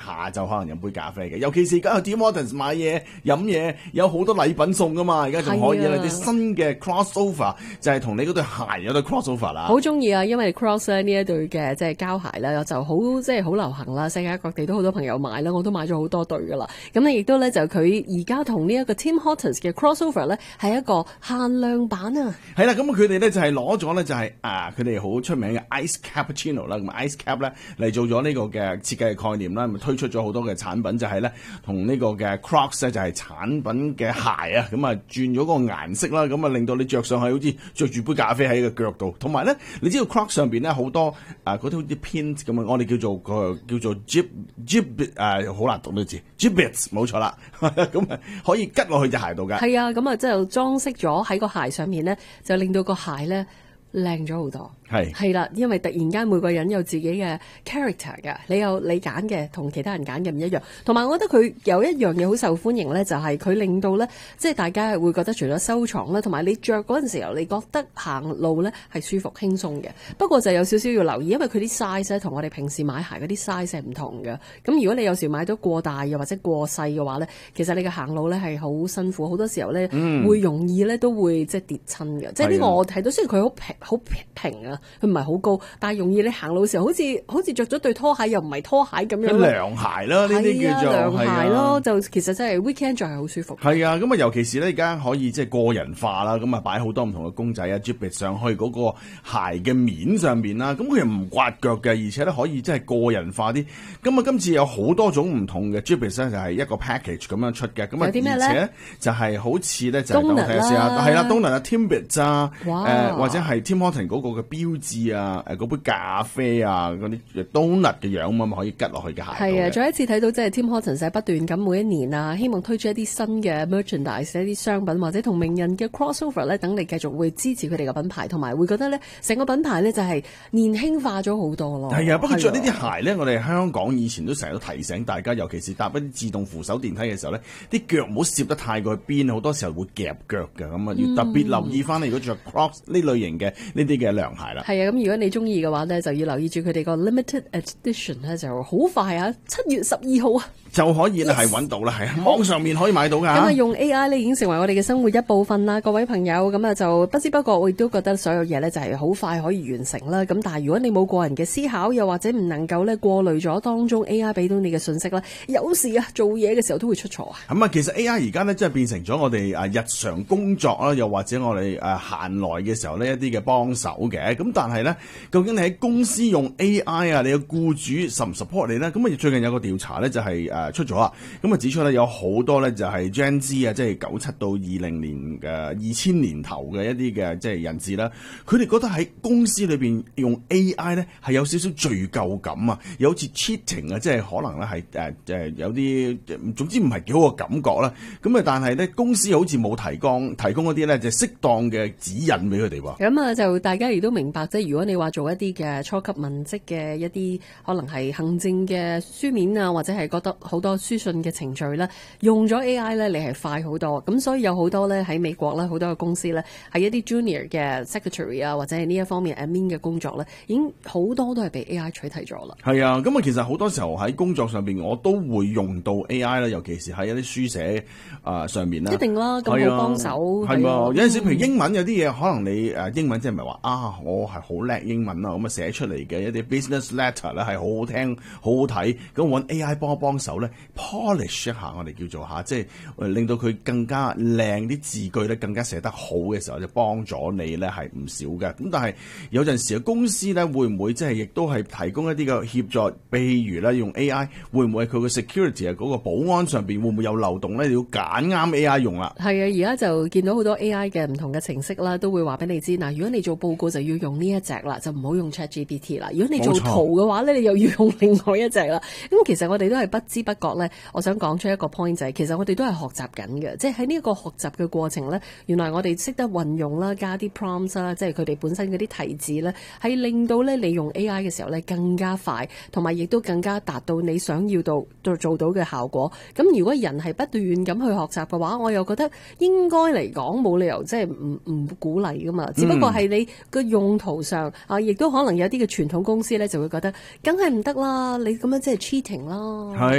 下晝可能飲杯咖啡嘅。尤其是而家去 Tim Hortons 買嘢飲嘢，有好多禮品送噶嘛，而家仲可以有啲新嘅 crossover， 就係同你嗰對鞋有對 crossover 啦。 好中意啊，因為 Crocs 呢一對嘅即係膠鞋咧，就好即係好流行啦，世界各地都好多朋友買啦，我都買咗好多對噶啦。咁咧亦都咧就佢而家同呢一個 Tim Hortons 嘅 crossover 咧係一個限量版啊。 係啦，咁佢哋咧就係攞咗咧就係佢哋好出名嘅 Ice Cappuccino 啦，咁 Ice Cap 咧嚟做咗呢個嘅設計嘅概念啦，咁推出咗好多嘅產品，就係咧同呢個嘅 Crocs 咧就係產品嘅鞋啊，咁啊轉咗個顏色啦，咁啊令到你着上去好似着住杯咖啡喺個腳度，同埋咧你知道 Crocs 上邊咧好多嗰啲好似 pins 咁啊，我哋叫做 jib 好難讀呢個字 gibbets 冇錯啦，咁啊可以吉落去隻鞋度㗎。 係啊，咁啊即係裝飾咗喺個鞋上面咧，就令到個鞋咧靚咗好多。係啦，因為突然間每個人有自己嘅 character 㗎，你有你揀嘅同其他人揀嘅唔一樣。同埋我覺得佢有一樣嘢好受歡迎咧，就係佢令到咧，即係大家會覺得除咗收藏啦，同埋你着嗰陣時候，你覺得行路咧係舒服輕鬆嘅。不過就有少少要留意，因為佢啲 size 同我哋平時買鞋嗰啲 size 係唔同嘅。咁如果你有時買到過大又或者過細嘅話咧，其實你嘅行路咧係好辛苦，好多時候咧會容易咧都會即係跌親嘅。即係呢個我睇到，雖然佢好平啊。佢唔係好高，但係容易你行路嘅時候，好似着咗對拖鞋，又唔係拖鞋咁樣。 涼鞋啦，呢啲叫做涼鞋咯，就其實真係 weekend 着係好舒服。 係啊，咁啊，尤其是咧而家可以即係個人化啦，咁啊擺好多唔同嘅公仔啊 Jibbit 上去嗰個鞋嘅面上面啦，咁佢又唔刮腳嘅，而且咧可以即係個人化啲。咁啊，今次有好多種唔同嘅 Jibbit 咧，就係一個 package 咁樣出嘅。咁啊，而且就係好似咧就係等我睇下先啊，係啦 Donut 啊 Timbits 啊，或者係 Tim Hortons 嗰個嘅標誌啊，嗰杯咖啡啊，嗰啲 donut 嘅樣咁可以吉落去嘅鞋。 係啊，再一次睇到即係 Tim Hortons 喺不斷咁每一年啊，希望推出一啲新嘅 merchandise 一啲商品或者同名人嘅 crossover 咧，等你繼續會支持佢哋嘅品牌，同埋會覺得咧成個品牌咧就係年輕化咗好多咯。 係啊，不過着呢啲鞋咧，我哋香港以前都成日都提醒大家，尤其是搭一啲自動扶手電梯嘅時候咧，啲腳唔好攝得太過去邊，好多時候會夾腳嘅，咁啊要特別留意翻你如果着 Crocs 呢類型嘅呢啲嘅涼鞋啦。 係啊，咁如果你中意嘅話咧，就要留意住佢哋個 limited edition 咧，就好快啊，7月12號啊就可以咧係揾到啦，係網上面可以買到㗎。咁啊，用 AI 咧已經成為我哋嘅生活一部分啦，各位朋友，咁啊就不知不覺我亦都覺得所有嘢咧就係好快可以完成啦。咁但係如果你冇個人嘅思考，又或者唔能夠咧過濾咗當中 AI 俾到你嘅信息咧，有時啊做嘢嘅時候都會出錯啊。 咁啊，其實 AI 而家咧真係變成咗我哋日常工作啦，又或者我哋閒來嘅時候呢一啲嘅幫手嘅。咁但係咧，究竟你喺公司用 AI 啊，你嘅僱主support 你咧？咁啊最近有個調查咧就係出咗啊，咁啊指出咧有好多咧就係 Gen Z 啊，即係97到20年嘅2000年頭嘅一啲嘅即係人士啦，佢哋覺得喺公司裏邊用 AI 咧係有少少罪疚感啊，又好似 cheating 啊，即係可能咧係有啲總之唔係幾好嘅感覺啦。咁啊，但係咧公司好似冇提供一啲咧就適當嘅指引俾佢哋喎。 咁啊，就大家亦都明白，即係如果你話做一啲嘅初級文職嘅一啲可能係行政嘅書面啊，或者係覺得好多書信嘅程序咧，用咗 AI 咧，你係快好多。咁所以有好多咧喺美國咧，好多嘅公司咧係一啲 junior 嘅 secretary 啊，或者係呢一方面 admin 嘅工作咧，已經好多都係被 AI 取替咗啦。係啊，咁啊，其實好多時候喺工作上邊，我都會用到 AI 啦，尤其是喺一啲書寫上面啦。 一定啦，咁好幫手。 係有陣時譬如英文有啲嘢，可能你英文即係唔係話我係好叻英文啊，咁啊寫出嚟嘅一啲 business letter 咧係好好聽、好好睇，咁揾 AI 幫手咧 polish 一下，我哋叫做即係令到佢更加靚，啲字句咧更加寫得好嘅時候，就幫咗你咧係唔少嘅。咁但係有陣時公司咧會唔會即係亦都係提供一啲嘅協助？譬如咧用 AI 會唔會佢個 security 嗰個保安上邊會唔會有漏洞咧？你要揀啱 AI 用啦。係啊，而家就見到好多 AI 嘅唔同嘅程式啦，都會話俾你知嗱，如果你做報告就要用呢一隻啦，就唔好用 ChatGPT 啦。如果你做圖嘅話咧，你又要用另外一隻啦。咁其實我哋都係不知不覺咧，我想講出一個 point 就係，其實我哋都係學習緊嘅，即係喺呢一個學習嘅過程咧，原來我哋識得運用啦，加啲 prompts 啦，即係佢哋本身嗰啲提字咧，係令到咧你用 AI 嘅時候咧更加快，同埋亦都更加達到你想要到做到嘅效果。咁如果人係不斷咁去學習嘅話，我又覺得應該嚟講冇理由即係唔鼓勵噶嘛，只不過係你個用途上啊，亦都可能有啲嘅傳統公司咧就會覺得梗係唔得啦，你咁樣即係 cheating 啦。